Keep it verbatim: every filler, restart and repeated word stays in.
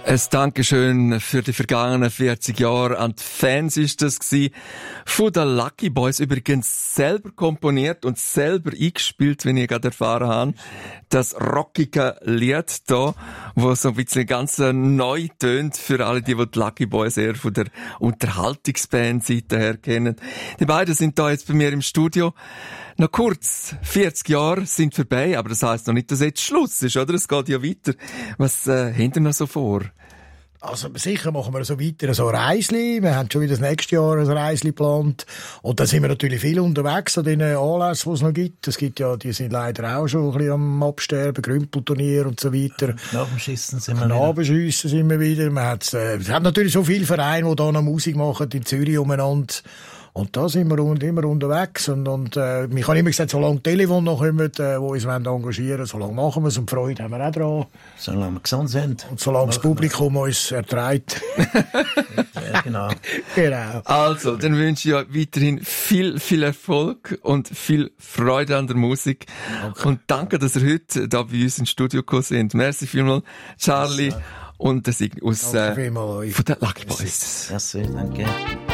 Ein Dankeschön für die vergangenen vierzig Jahre an die Fans ist das gewesen. Von den Lucky Boys übrigens selber komponiert und selber eingespielt, wenn ich gerade erfahren habe. Das rockige Lied da, wo so ein bisschen ganz neu tönt für alle, die, die die Lucky Boys eher von der Unterhaltungsband-Seite her kennen. Die beiden sind da jetzt bei mir im Studio. Noch kurz, vierzig Jahre sind vorbei, aber das heisst noch nicht, dass jetzt Schluss ist, oder? Es geht ja weiter. Was äh, habt ihr noch so vor? Also sicher machen wir so weiter so Reisli. Wir haben schon wieder das nächste Jahr ein Reisli geplant. Und da sind wir natürlich viel unterwegs an den Anlässen, die es noch gibt. Es gibt ja, die sind leider auch schon ein bisschen am Absterben, Grümpelturnier und so weiter. Knabenschiessen sind wir wieder. Knabenschiessen sind wir wieder. Man hat, äh, es hat natürlich so viele Vereine, die da noch Musik machen, in Zürich umeinander. Und da sind wir immer unterwegs. Und, und äh, ich habe immer gesagt, solange Telefon noch kommen, äh, wo uns engagieren wollen, solange machen wir es. Und Freude haben wir auch dran. Solange wir gesund sind. Und solange das Publikum wir. uns erträgt. Ja, genau. Genau. Also, dann wünsche ich euch weiterhin viel, viel Erfolg und viel Freude an der Musik. Okay. Und danke, dass ihr heute da bei uns ins Studio gekommen sind. Merci vielmals, Charlie. Und das aus äh, von den Lucky Boys. Merci, danke.